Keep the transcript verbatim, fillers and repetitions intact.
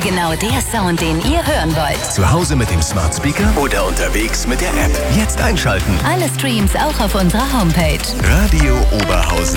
Genau der Sound, den ihr hören wollt. Zu Hause mit dem Smart Speaker oder unterwegs mit der App. Jetzt einschalten. Alle Streams auch auf unserer Homepage. Radio Oberhausen.